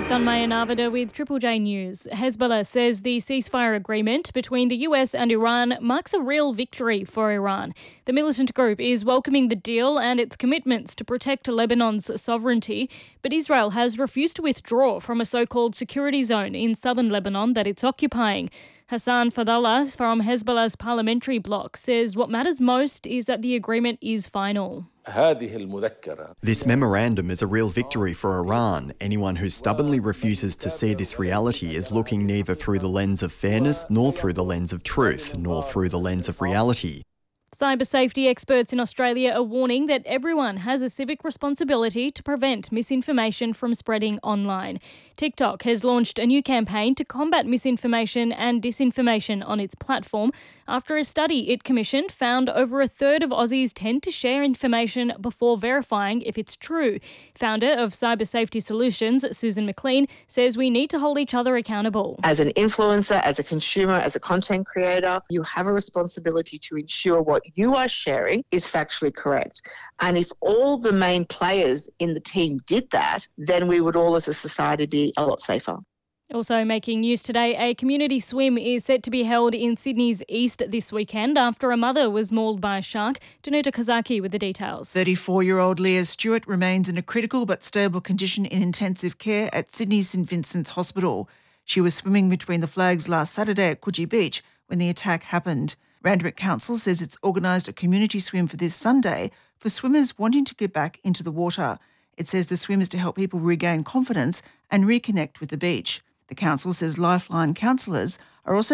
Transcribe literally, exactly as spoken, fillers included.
Thanmaya Narvada with Triple J News. Hezbollah says the ceasefire agreement between the U S and Iran marks a real victory for Iran. The militant group is welcoming the deal and its commitments to protect Lebanon's sovereignty, but Israel has refused to withdraw from a so-called security zone in southern Lebanon that it's occupying. Hassan Fadallah from Hezbollah's parliamentary bloc says what matters most is that the agreement is final. This memorandum is a real victory for Iran. Anyone who stubbornly refuses to see this reality is looking neither through the lens of fairness, nor through the lens of truth, nor through the lens of reality. Cyber safety experts in Australia are warning that everyone has a civic responsibility to prevent misinformation from spreading online. TikTok has launched a new campaign to combat misinformation and disinformation on its platform after a study it commissioned found over a third of Aussies tend to share information before verifying if it's true. Founder of Cyber Safety Solutions, Susan McLean, says we need to hold each other accountable. As an influencer, as a consumer, as a content creator, you have a responsibility to ensure what you are sharing is factually correct. And if all the main players in the team did that, then we would all as a society be a lot safer. Also making news today, a community swim is set to be held in Sydney's east this weekend after a mother was mauled by a shark. Danuta Kazaki with the details. thirty-four-year-old Leah Stewart remains in a critical but stable condition in intensive care at Sydney's St Vincent's Hospital. She was swimming between the flags last Saturday at Coogee Beach when the attack happened. Randwick Council says it's organised a community swim for this Sunday for swimmers wanting to get back into the water. It says the swim is to help people regain confidence and reconnect with the beach. The council says Lifeline counsellors are also